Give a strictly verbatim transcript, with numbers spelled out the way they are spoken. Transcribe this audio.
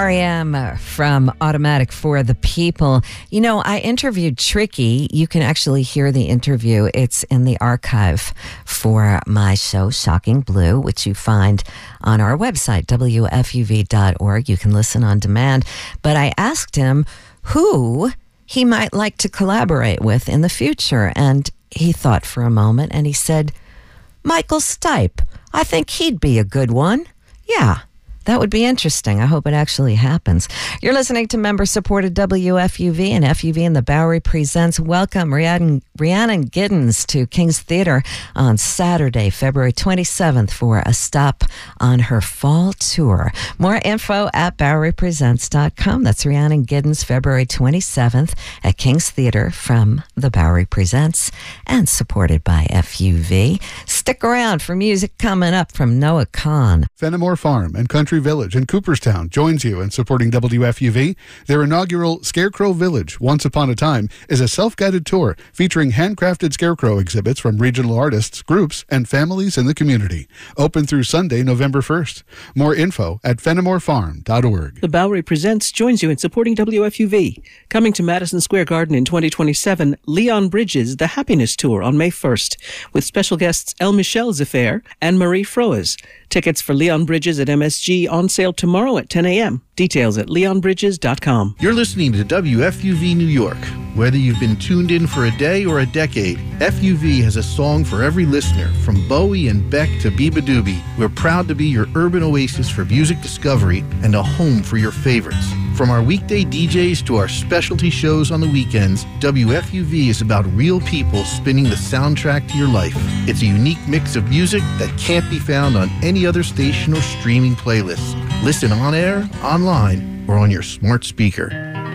R E M from Automatic for the People. You know, I interviewed Tricky. You can actually hear the interview. It's in the archive for my show, Shocking Blue, which you find on our website, W F U V dot org. You can listen on demand. But I asked him who he might like to collaborate with in the future. And he thought for a moment and he said, Michael Stipe. I think he'd be a good one. Yeah. That would be interesting. I hope it actually happens. You're listening to member-supported W F U V and F U V and the Bowery presents Welcome Rhiannon, Rhiannon Giddens to King's Theater on Saturday, February twenty-seventh for a stop on her fall tour. More info at bowery presents dot com. That's Rhiannon Giddens, February twenty-seventh at King's Theater from the Bowery Presents and supported by F U V. Stick around for music coming up from Noah Kahan. Fenimore Farm and Country Village in Cooperstown joins you in supporting W F U V. Their inaugural Scarecrow Village, Once Upon a Time, is a self-guided tour featuring handcrafted scarecrow exhibits from regional artists, groups, and families in the community. Open through Sunday, November first. More info at fenimore farm dot org. The Bowery Presents joins you in supporting W F U V. Coming to Madison Square Garden in twenty twenty-seven, Leon Bridges' The Happiness Tour on May first, with special guests El Michel Zaffair and Marie Froes. Tickets for Leon Bridges at M S G on sale tomorrow at ten a.m. Details at leon bridges dot com. You're listening to W F U V New York. Whether you've been tuned in for a day or a decade, F U V has a song for every listener. From Bowie and Beck to Biba Doobie, we're proud to be your urban oasis for music discovery and a home for your favorites. From our weekday D Js to our specialty shows on the weekends, W F U V is about real people spinning the soundtrack to your life. It's a unique mix of music that can't be found on any other station or streaming playlist. Listen on air, online, or on your smart speaker.